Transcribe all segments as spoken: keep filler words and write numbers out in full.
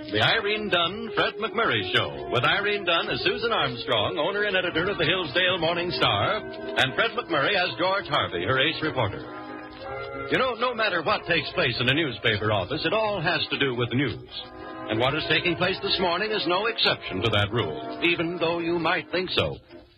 The Irene Dunn, Fred McMurray Show, with Irene Dunn as Susan Armstrong, owner and editor of the Hillsdale Morning Star, and Fred McMurray as George Harvey, her ace reporter. You know, no matter what takes place in a newspaper office, it all has to do with news. And what is taking place this morning is no exception to that rule, even though you might think so.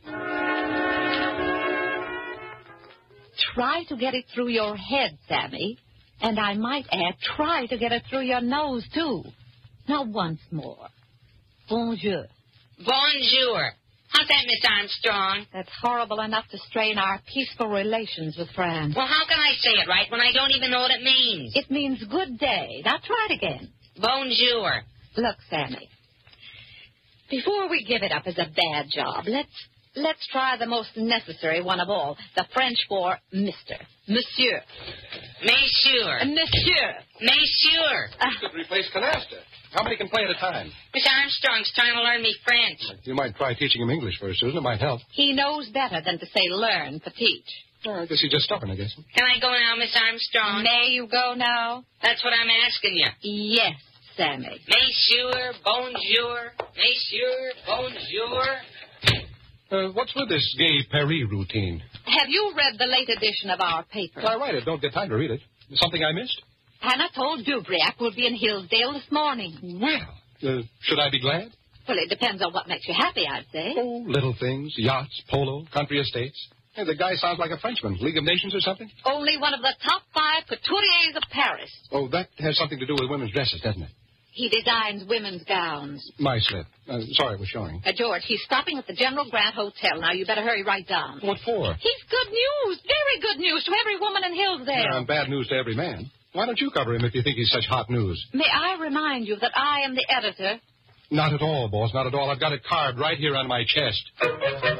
Try to get it through your head, Sammy. And I might add, try to get it through your nose, too. Now, once more. Bonjour. Bonjour. How's that, Miss Armstrong? That's horrible enough to strain our peaceful relations with France. Well, how can I say it right when I don't even know what it means? It means good day. Now, try it again. Bonjour. Look, Sammy, before we give it up as a bad job, let's let's try the most necessary one of all, the French for Mister Monsieur. Monsieur. Uh, Monsieur. Monsieur. Uh, could replace canasta. How many can play at a time? Miss Armstrong's trying to learn me French. You might try teaching him English first, Susan. It might help. He knows better than to say learn for teach. Oh, I guess he's just stubborn, I guess. Can I go now, Miss Armstrong? May you go now? That's what I'm asking you. Yes, Sammy. Monsieur, bonjour, monsieur, bonjour. Uh, what's with this gay Paris routine? Have you read the late edition of our paper? Well, I write it. Don't get time to read it. Something I missed? Anatole Dubriac will be in Hillsdale this morning. Well, uh, should I be glad? Well, it depends on what makes you happy, I'd say. Oh, little things. Yachts, polo, country estates. Hey, the guy sounds like a Frenchman. League of Nations or something? Only one of the top five couturiers of Paris. Oh, that has something to do with women's dresses, doesn't it? He designs women's gowns. My slip. Uh, sorry, it was showing. Uh, George, he's stopping at the General Grant Hotel. Now, you better hurry right down. What for? He's good news, very good news to every woman in Hillsdale. Yeah, and bad news to every man. Why don't you cover him if you think he's such hot news? May I remind you that I am the editor? Not at all, boss, not at all. I've got it carved right here on my chest.